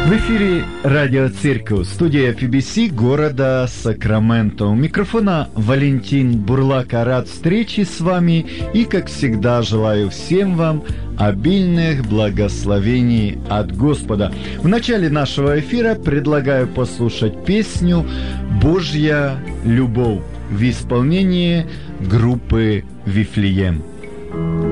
В эфире Радио Церковь, студия FBC города Сакраменто. У микрофона Валентин Бурлака. Рад встрече с вами и, как всегда, желаю всем вам обильных благословений от Господа. В начале нашего эфира предлагаю послушать песню «Божья любовь» в исполнении группы «Вифлеем».